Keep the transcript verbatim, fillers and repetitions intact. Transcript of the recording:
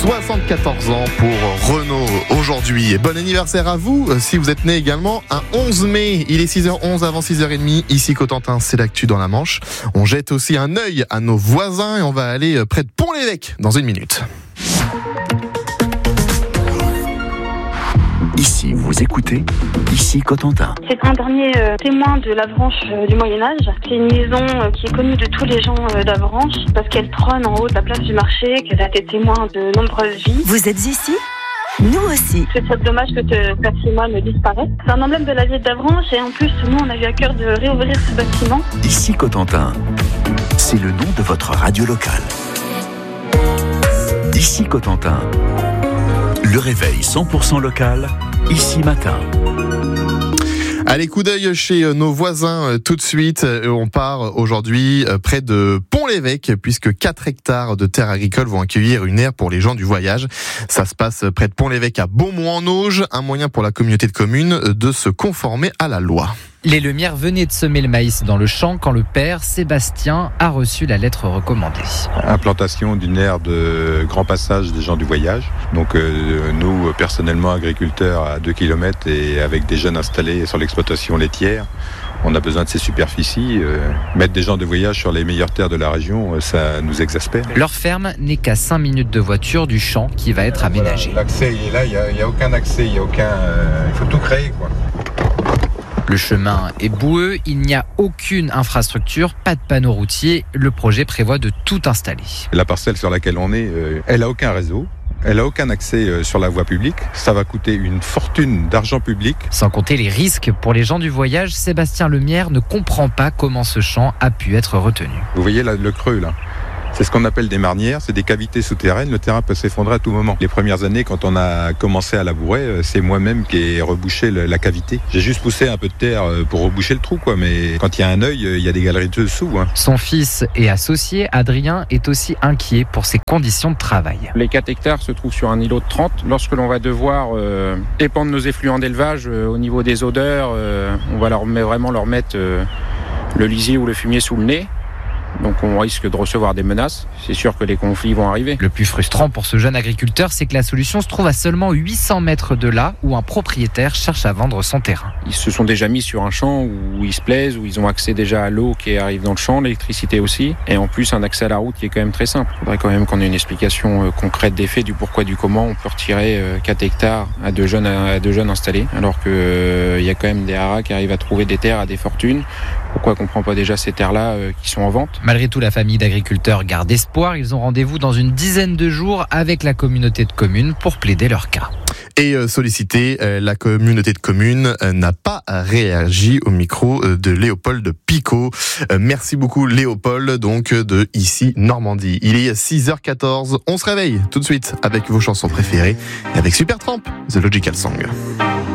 soixante-quatorze ans pour Renaud aujourd'hui. Et bon anniversaire à vous si vous êtes né également un onze mai. Il est six heures onze avant six heures trente. Ici Cotentin, c'est l'actu dans la Manche. On jette aussi un œil à nos voisins et on va aller près de Pont-l'Évêque dans une minute. Ici, vous écoutez, ici Cotentin. C'est un dernier euh, témoin de l'Avranches euh, du Moyen-Âge. C'est une maison euh, qui est connue de tous les gens euh, d'Avranches parce qu'elle trône en haut de la place du marché, qu'elle a été témoin de nombreuses vies. Vous êtes ici ? Nous aussi. C'est très dommage que ce patrimoine disparaisse. C'est un emblème de la ville d'Avranches et en plus, nous, on a eu à cœur de réouvrir ce bâtiment. Ici Cotentin, c'est le nom de votre radio locale. Ici Cotentin, le réveil cent pour cent local, ici matin. Allez, coup d'œil chez nos voisins tout de suite. On part aujourd'hui près de Pont-l'Évêque puisque quatre hectares de terres agricoles vont accueillir une aire pour les gens du voyage. Ça se passe près de Pont-l'Évêque à Beaumont-en-Auge, un moyen pour la communauté de communes de se conformer à la loi. Les Lemierre venaient de semer le maïs dans le champ quand le père, Sébastien, a reçu la lettre recommandée. Implantation d'une aire de grand passage des gens du voyage. Donc euh, nous, personnellement, agriculteurs à deux kilomètres et avec des jeunes installés sur l'exploitation laitière, on a besoin de ces superficies. Euh, mettre des gens de voyage sur les meilleures terres de la région, ça nous exaspère. Leur ferme n'est qu'à cinq minutes de voiture du champ qui va être aménagé. Voilà, l'accès est là, il n'y a, a aucun accès, il y a aucun, euh, il faut tout créer, quoi. Le chemin est boueux, il n'y a aucune infrastructure, pas de panneau routier. Le projet prévoit de tout installer. La parcelle sur laquelle on est, euh, elle n'a aucun réseau. Elle n'a aucun accès euh, sur la voie publique. Ça va coûter une fortune d'argent public. Sans compter les risques pour les gens du voyage, Sébastien Lemierre ne comprend pas comment ce champ a pu être retenu. Vous voyez là, le creux là. C'est ce qu'on appelle des marnières, c'est des cavités souterraines, le terrain peut s'effondrer à tout moment. Les premières années, quand on a commencé à labourer, c'est moi-même qui ai rebouché la cavité. J'ai juste poussé un peu de terre pour reboucher le trou, quoi. Mais quand il y a un œil, il y a des galeries de dessous. Hein. Son fils et associé, Adrien, est aussi inquiet pour ses conditions de travail. Les quatre hectares se trouvent sur un îlot de trente. Lorsque l'on va devoir euh, épandre nos effluents d'élevage euh, au niveau des odeurs, euh, on va leur, vraiment leur mettre euh, le lisier ou le fumier sous le nez. Donc on risque de recevoir des menaces. C'est sûr que les conflits vont arriver. Le plus frustrant pour ce jeune agriculteur, c'est que la solution se trouve à seulement huit cents mètres de là où un propriétaire cherche à vendre son terrain. Ils se sont déjà mis sur un champ où ils se plaisent, où ils ont accès déjà à l'eau qui arrive dans le champ, l'électricité aussi, et en plus un accès à la route qui est quand même très simple. Il faudrait quand même qu'on ait une explication concrète des faits, du pourquoi, du comment on peut retirer quatre hectares à deux jeunes, à deux jeunes installés, alors qu'il euh, y a quand même des haras qui arrivent à trouver des terres à des fortunes. Pourquoi qu'on ne prend pas déjà ces terres-là euh, qui sont en vente ? Malgré tout, la famille d'agriculteurs garde espoir. Ils ont rendez-vous dans une dizaine de jours avec la communauté de communes pour plaider leur cas. Et euh, sollicité, euh, la communauté de communes euh, n'a pas réagi au micro euh, de Léopold Picot. Euh, merci beaucoup Léopold, donc de ici Normandie. Il est six heures quatorze, on se réveille tout de suite avec vos chansons préférées et avec Supertramp, The Logical Song.